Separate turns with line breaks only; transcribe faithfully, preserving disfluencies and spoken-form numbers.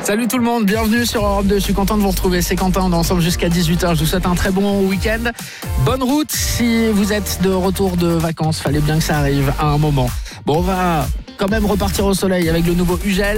Salut tout le monde, bienvenue sur Europe deux. Je suis content de vous retrouver. C'est Quentin, on est ensemble jusqu'à dix-huit heures. Je vous souhaite un très bon week-end. Bonne route si vous êtes de retour de vacances. Fallait bien que ça arrive à un moment. Bon, on va quand même repartir au soleil avec le nouveau Ugel.